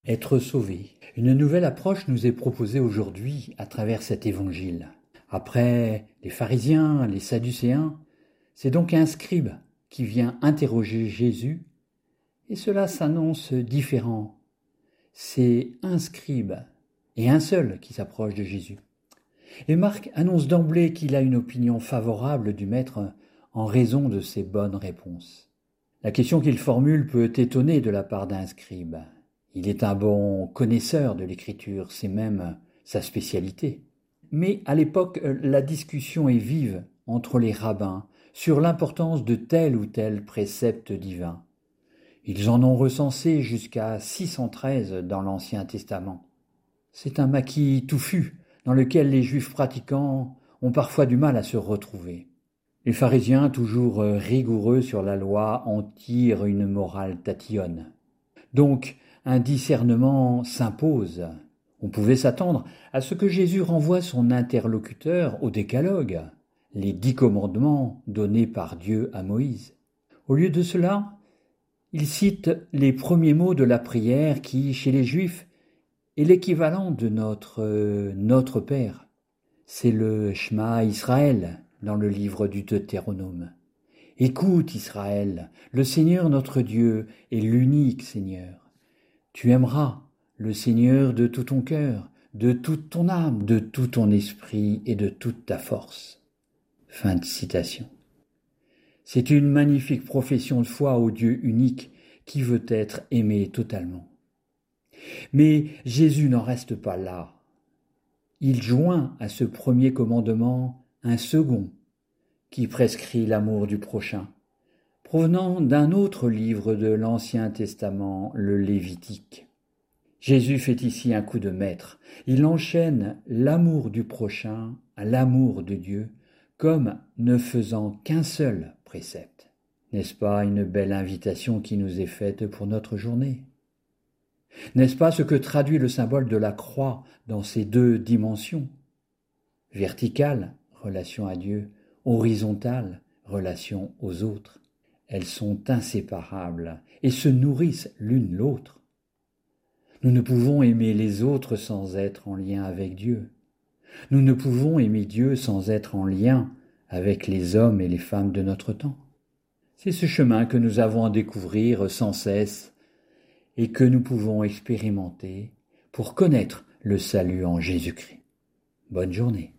Être sauvé. Une nouvelle approche nous est proposée aujourd'hui à travers cet évangile. Après les pharisiens, les sadducéens, c'est donc un scribe qui vient interroger Jésus, et cela s'annonce différent. C'est un scribe et un seul qui s'approche de Jésus. Et Marc annonce d'emblée qu'il a une opinion favorable du maître en raison de ses bonnes réponses. La question qu'il formule peut étonner de la part d'un scribe. Il est un bon connaisseur de l'écriture, c'est même sa spécialité. Mais à l'époque, la discussion est vive entre les rabbins sur l'importance de tel ou tel précepte divin. Ils en ont recensé jusqu'à 613 dans l'Ancien Testament. C'est un maquis touffu dans lequel les Juifs pratiquants ont parfois du mal à se retrouver. Les pharisiens, toujours rigoureux sur la loi, en tirent une morale tatillonne. Donc, un discernement s'impose. On pouvait s'attendre à ce que Jésus renvoie son interlocuteur au décalogue, les 10 commandements donnés par Dieu à Moïse. Au lieu de cela, il cite les premiers mots de la prière qui, chez les Juifs, est l'équivalent de notre Père. C'est le Shema Israël dans le livre du Deutéronome. Écoute Israël, le Seigneur notre Dieu est l'unique Seigneur. Tu aimeras le Seigneur de tout ton cœur, de toute ton âme, de tout ton esprit et de toute ta force. Fin de citation. C'est une magnifique profession de foi au Dieu unique qui veut être aimé totalement. Mais Jésus n'en reste pas là. Il joint à ce premier commandement un second qui prescrit l'amour du prochain, provenant d'un autre livre de l'Ancien Testament, le Lévitique. Jésus fait ici un coup de maître. Il enchaîne l'amour du prochain à l'amour de Dieu, comme ne faisant qu'un seul précepte. N'est-ce pas une belle invitation qui nous est faite pour notre journée ? N'est-ce pas ce que traduit le symbole de la croix dans ses 2 dimensions ? Verticale, relation à Dieu, horizontale, relation aux autres. Elles sont inséparables et se nourrissent l'une l'autre. Nous ne pouvons aimer les autres sans être en lien avec Dieu. Nous ne pouvons aimer Dieu sans être en lien avec les hommes et les femmes de notre temps. C'est ce chemin que nous avons à découvrir sans cesse et que nous pouvons expérimenter pour connaître le salut en Jésus-Christ. Bonne journée.